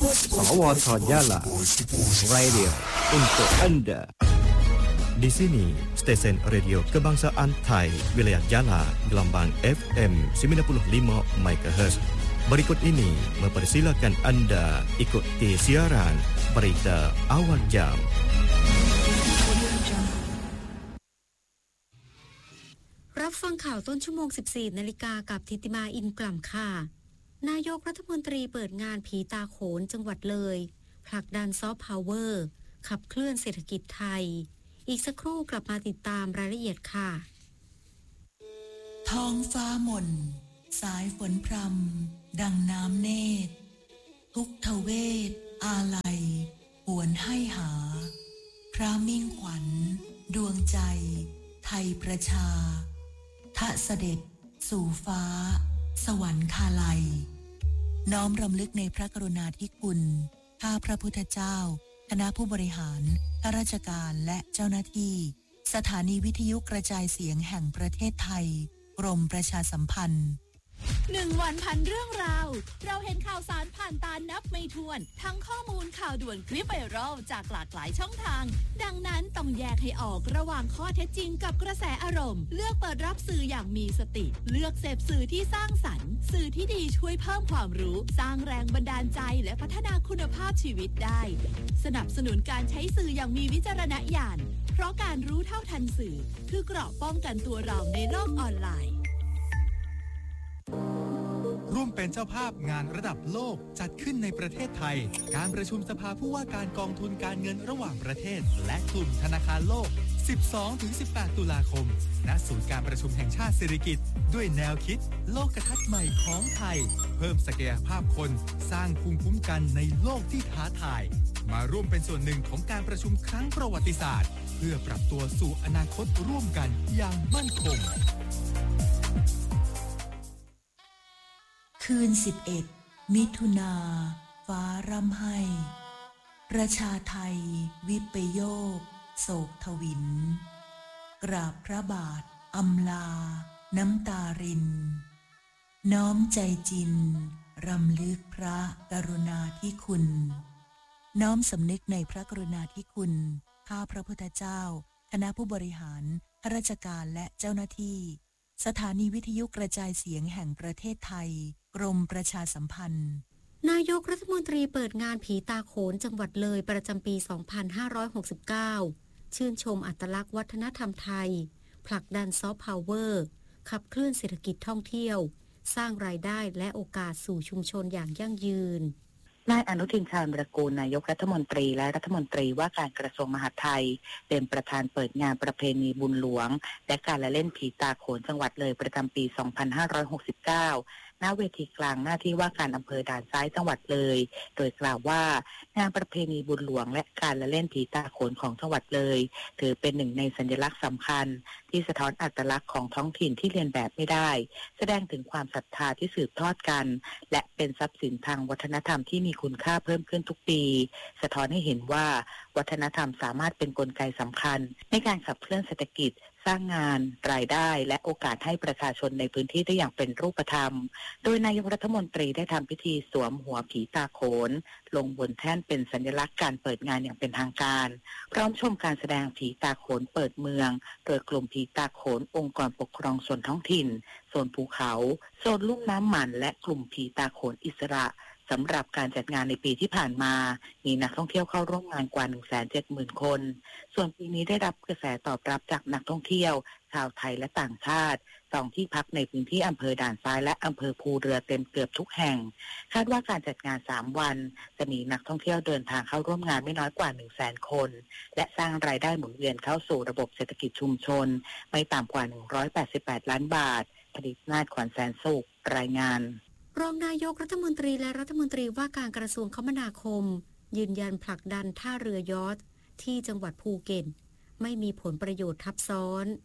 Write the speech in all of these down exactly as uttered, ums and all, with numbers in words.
สวทYala Radio untuk Anda. Di sini stesen radio kebangsaan Thai wilayah Yala gelombang F M sembilan puluh lima megahertz. Berikut ini mempersilakan Anda ikuti siaran berita awal jam. รับฟังข่าวต้นชั่วโมง สิบสี่ นาฬิกากับทิติมาอินกล่ำค่ะนายกรัฐมนตรีเปิดงานผีตาโขนจังหวัดเลยผลักดันซอฟต์พาวเวอร์ขับเคลื่อนเศรษฐกิจไทยอีกสักครู่กลับมาติดตามรายละเอียดค่ะท้องฟ้าหม่นสายฝนพรำดังน้ำเนตรทุกทเวศอาลัยหวนให้หาพระมิ่งขวัญดวงใจไทยประชาทะเสด็จสู่ฟ้าสวรรคาลัยน้อมรำลึกในพระกรุณาธิคุณข้าพระพุทธเจ้าคณะผู้บริหารข้าราชการและเจ้าหน้าที่สถานีวิทยุกระจายเสียงแห่งประเทศไทยกรมประชาสัมพันธ์หนึ่งวันพันเรื่องราวเราเห็นข่าวสารผ่านตานับไม่ถ้วนทั้งข้อมูลข่าวด่วนคลิปไวรัลจากหลากหลายช่องทางดังนั้นต้องแยกให้ออกระหว่างข้อเท็จจริงกับกระแสอารมณ์เลือกเปิดรับสื่ออย่างมีสติเลือกเสพสื่อที่สร้างสรรค์สื่อที่ดีช่วยเพิ่มความรู้สร้างแรงบันดาลใจและพัฒนาคุณภาพชีวิตได้สนับสนุนการใช้สื่ออย่างมีวิจารณญาณเพราะการรู้เท่าทันสื่อคือเกราะป้องกันตัวเราในโลกออนไลน์ร่วมเป็นเจ้าภาพงานระดับโลกจัดขึ้นในประเทศไทยการประชุมสภาผู้ว่าการกองทุนการเงินระหว่างประเทศและกลุ่มธนาคารโลก สิบสองถึงสิบแปด ตุลาคมณศูนย์การประชุมแห่งชาติสิริกิติ์ด้วยแนวคิดโลกทัศน์ใหม่ของไทยเพิ่มศักยภาพคนสร้างภูมิคุ้มกันในโลกที่ท้าทายมาร่วมเป็นส่วนหนึ่งของการประชุมครั้งประวัติศาสตร์เพื่อปรับตัวสู่อนาคตร่วมกันอย่างมั่นคงคืนสิบเอ็ดมิถุนาฟ้าร่ำไห้ประชาไทยวิปโยคโศกทวินกราบพระบาทอำลาน้ำตารินน้อมใจจินรำลึกพระกรุณาธิคุณน้อมสำนึกในพระกรุณาธิคุณข้าพระพุทธเจ้าคณะผู้บริหารข้าราชการและเจ้าหน้าที่สถานีวิทยุกระจายเสียงแห่งประเทศไทยกรมประชาสัมพันธ์นายกรัฐมนตรีเปิดงานผีตาโขนจังหวัดเลยประจำปี สองพันห้าร้อยหกสิบเก้า ชื่นชมอัตลักษณ์วัฒนธรรมไทยผลักดันซอฟต์พาวเวอร์ขับเคลื่อนเศรษฐกิจท่องเที่ยวสร้างรายได้และโอกาสสู่ชุมชนอย่างยั่งยืนนายอนุทินชาญวิรากูลนายกรัฐมนตรีและรัฐมนตรีว่าการกระทรวงมหาดไทยเป็นประธานเปิดงานประเพณีบุญหลวงและการละเล่นผีตาโขนจังหวัดเลยประจำปี สองพันห้าร้อยหกสิบเก้า ณ เวทีกลางหน้าที่ว่าการอำเภอด่านซ้ายจังหวัดเลยโดยกล่าวว่างานประเพณีบุญหลวงและการละเล่นผีตาโขนของจังหวัดเลยถือเป็นหนึ่งในสัญลักษณ์สำคัญที่สะท้อนอัตลักษณ์ของท้องถิ่นที่เลียนแบบไม่ได้แสดงถึงความศรัทธาที่สืบทอดกันและเป็นทรัพย์สินทางวัฒนธรรมที่มีคุณค่าเพิ่มขึ้นทุกปีสะท้อนให้เห็นว่าวัฒนธรรมสามารถเป็นกลไกสำคัญในการขับเคลื่อนเศรษฐกิจสร้างงานรายได้และโอกาสให้ประชาชนในพื้นที่ได้อย่างเป็นรูปธรรมโดยนายกรัฐมนตรีได้ทำพิธีสวมหัวผีตาโขนลงบนแท่นเป็นสัญลักษณ์การเปิดงานอย่างเป็นทางการพร้อมชมการแสดงผีตาโขนเปิดเมืองโดยกลุ่มผีตาโขนองค์กรปกครองส่วนท้องถิ่นโซนภูเขาโซนลุ่มน้ำมันและกลุ่มผีตาโขนอิสระสำหรับการจัดงานในปีที่ผ่านมามีนักท่องเที่ยวเข้าร่วมงานกว่า หนึ่งแสนเจ็ดหมื่น คนส่วนปีนี้ได้รับกระแสตอบรับจากนักท่องเที่ยวชาวไทยและต่างชาติจองที่พักในพื้นที่อำเภอด่านซ้ายและอำเภอภูเรือเต็มเกือบทุกแห่งคาดว่าการจัดงานสามวันจะมีนักท่องเที่ยวเดินทางเข้าร่วมงานไม่น้อยกว่า หนึ่งแสน คนและสร้างรายได้หมุนเวียนเข้าสู่ระบบเศรษฐกิจชุมชนไม่ต่ำกว่า หนึ่งร้อยแปดสิบแปด ล้านบาทผลิตนาถขวัญแสนสุขรายงานรองนายกรัฐมนตรีและรัฐมนตรีว่าการกระทรวงคมนาคมยืนยันผลักดันท่าเรือยอชท์ที่จังหวัดภูเก็ตไม่มีผลประโยชน์ทับซ้อน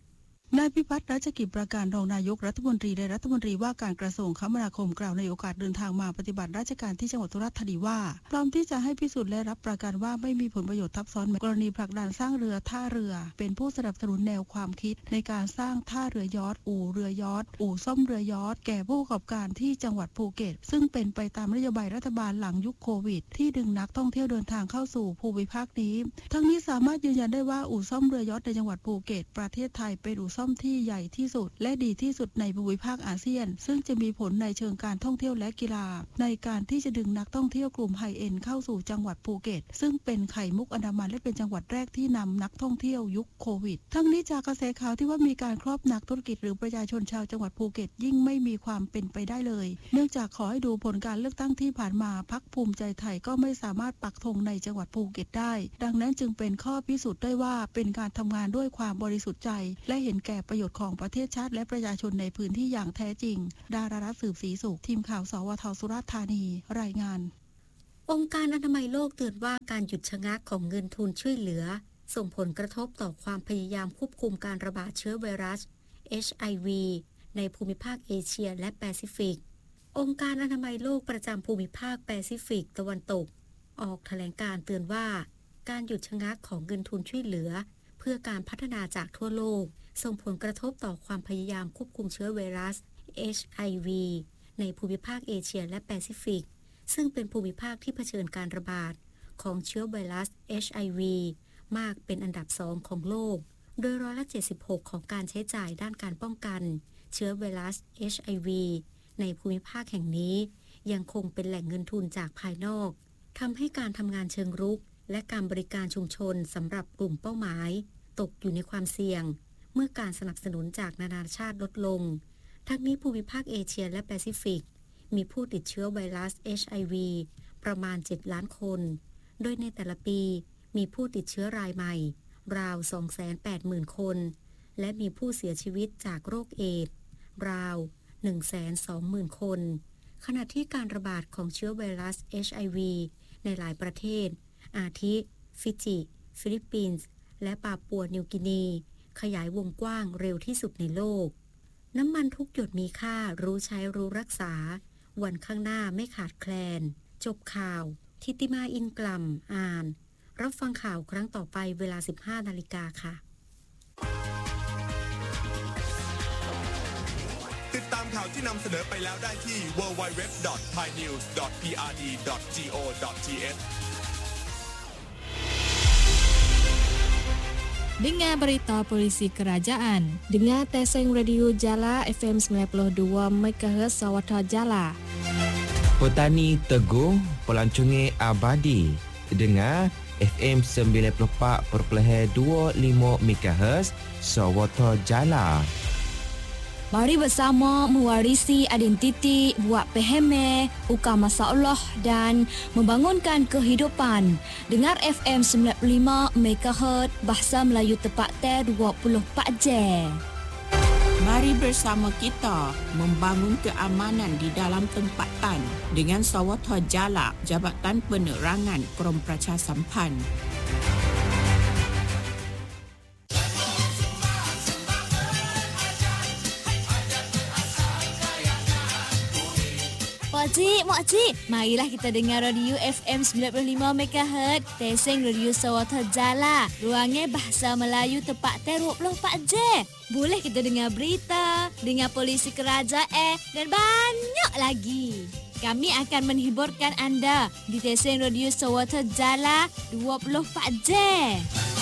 นายพิพัฒน์รัชกิจประการรองนายกรัฐมนตรีและรัฐมนตรีว่าการกระทรวงคมนาคมกล่าวในโอกาสเดินทางมาปฏิบัติราชการที่จังหวัดสุราษฎร์ธานีว่าพร้อมที่จะให้พิสูจน์และรับประกันว่าไม่มีผลประโยชน์ทับซ้อนกรณีผลักดันสร้างเรือท่าเรือเป็นผู้สนับสนุนแนวความคิดในการสร้างท่าเรือยอชต์อู่เรือยอชต์อู่ซ่อมเรือยอชต์แก่ผู้ประกอบการที่จังหวัดภูเก็ตซึ่งเป็นไปตามนโยบายรัฐบาลหลังยุคโควิดที่ดึงนักท่องเที่ยวเดินทางเข้าสู่ภูมิภาคนี้ทั้งนี้สามารถยืนยันได้ว่าอู่ซ่อมเรือยอชต์ในจังหวัดภูเก็ตประเทศไทยเป็นอู่ซ่อมที่ใหญ่ที่สุดและดีที่สุดในภูมิภาคอาเซียนซึ่งจะมีผลในเชิงการท่องเที่ยวและกีฬาในการที่จะดึงนักท่องเที่ยวกลุ่มไฮเอ็นด์เข้าสู่จังหวัดภูเก็ตซึ่งเป็นไข่มุกอันดามันและเป็นจังหวัดแรกที่นำนักท่องเที่ยวยุคโควิดทั้งนี้จากกระแสข่าวที่ว่ามีการครอบนักธุรกิจหรือประชาชนชาวจังหวัดภูเก็ตยิ่งไม่มีความเป็นไปได้เลยเนื่องจากขอให้ดูผลการเลือกตั้งที่ผ่านมาพรรคภูมิใจไทยก็ไม่สามารถปักธงในจังหวัดภูเก็ตได้ดังนั้นจึงเป็นข้อพิสูจน์ได้ว่าเป็นการทำงานด้วยความบริสุทธิ์ใจและเห็นแก่ประโยชน์ของประเทศชาติและประชาชนในพื้นที่อย่างแท้จริงดารารัตน์สืบศรีสุขทีมข่าวสวทสุราษฎร์ธานีรายงานองค์การอนามัยโลกเตือนว่าการหยุดชะงักของเงินทุนช่วยเหลือส่งผลกระทบต่อความพยายามควบคุมการระบาดเชื้อไวรัส เอช ไอ วี ในภูมิภาคเอเชียและแปซิฟิกองค์การอนามัยโลกประจำภูมิภาคแปซิฟิกตะวันตกออกแถลงการเตือนว่าการหยุดชะงักของเงินทุนช่วยเหลือเพื่อการพัฒนาจากทั่วโลกส่งผลกระทบต่อความพยายามควบคุมเชื้อไวรัส เอช ไอ วี ในภูมิภาคเอเชียและแปซิฟิกซึ่งเป็นภูมิภาคที่เผชิญการระบาดของเชื้อไวรัส เอช ไอ วี มากเป็นอันดับสองของโลกโดยร้อยละเจ็ดสิบหกของการใช้จ่ายด้านการป้องกันเชื้อไวรัส เอช ไอ วี ในภูมิภาคแห่งนี้ยังคงเป็นแหล่งเงินทุนจากภายนอกทำให้การทำงานเชิงรุกและการบริการชุมชนสำหรับกลุ่มเป้าหมายตกอยู่ในความเสี่ยงเมื่อการสนับสนุนจากนานาชาติลดลงทั้งนี้ภูมิภาคเอเชียและแปซิฟิกมีผู้ติดเชื้อไวรัส เอช ไอ วี ประมาณเจ็ดล้านคนโดยในแต่ละปีมีผู้ติดเชื้อรายใหม่ราว สองแสนแปดหมื่น คนและมีผู้เสียชีวิตจากโรคเอดส์ราว หนึ่งแสนสองหมื่น คนขณะที่การระบาดของเชื้อไวรัส เอช ไอ วี ในหลายประเทศอาทิฟิจิฟิลิปปินส์และปาปัวนิวกินีขยายวงกว้างเร็วที่สุดในโลกน้ำมันทุกหยดมีค่ารู้ใช้รู้รักษาวันข้างหน้าไม่ขาดแคลนจบข่าวทิติมาอินกลัมอ่านรับฟังข่าวครั้งต่อไปเวลา สิบห้านาฬิกาค่ะติดตามข่าวที่นำเสนอไปแล้วได้ที่ ดับเบิลยู ดับเบิลยู ดับเบิลยู ดอท ไทยนิวส์ ดอท พี อาร์ ดี ดอท จี โอ ดอท ที เอส Dengar berita polisi kerajaan. Dengar Teseng Radio Jala F M sembilan puluh dua megahertz Sawatha Jala. Petani Teguh Pelancongan Abadi. Dengar F M sembilan puluh empat perpuluhan dua lima megahertz Sawatha Jala. Mari bersama mewarisi identiti, buat peheme, ukar masalah dan membangunkan kehidupan. Dengar F M sembilan puluh lima megahertz Bahasa Melayu Tepatnya dua puluh empat jam. Mari bersama kita membangun keamanan di dalam tempatan dengan Sawatha Jala, Jabatan Penerangan Krom Pracha Sampan. Makcik, makcik, marilah kita dengar radio F M sembilan puluh lima megahertz Teseng Radio Sawatha Jala. Ruangnya Bahasa Melayu Tepatnya dua puluh empat jam. Boleh kita dengar berita, dengar polisi kerajaan dan banyak lagi. Kami akan menghiburkan anda di Teseng Radio Sawatha Jala dua puluh empat jam.